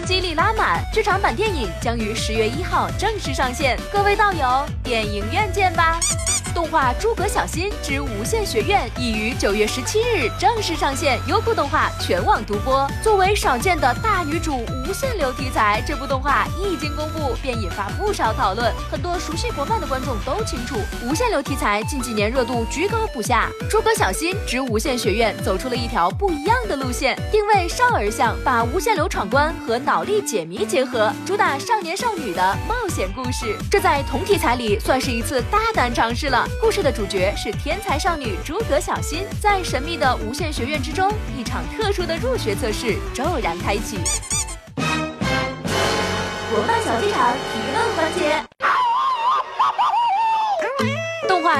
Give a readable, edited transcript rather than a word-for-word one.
激励拉满。剧场版电影将于10月1号正式上线，各位道友，电影院见吧！动画《诸葛小新之无限学院》已于9月17日正式上线，优酷动画全网独播。作为少见的大女主无限流题材，这部动画一经公布便引发不少讨论。很多熟悉国漫的观众都清楚，无限流题材近几年热度居高不下。《诸葛小新之无限学院》走出了一条不一样的路线，定位少儿向，把无限流闯关和脑力解谜结合，主打少年少女的冒险故事。这在同题材里算是一次大胆尝试了。故事的主角是天才少女诸葛小新，在神秘的无限学院之中，一场特殊的入学测试骤然开启。国漫小剧场评论环节。